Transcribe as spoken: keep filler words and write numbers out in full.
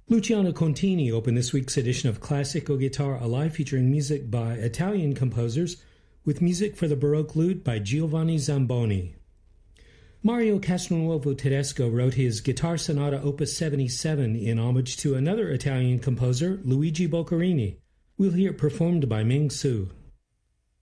Luciano Contini opened this week's edition of Classical Guitar Alive, featuring music by Italian composers, with music for the Baroque lute by Giovanni Zamboni. Mario Castronuovo Tedesco wrote his Guitar Sonata Opus seventy-seven in homage to another Italian composer, Luigi Boccherini. We'll hear it performed by Ming Su.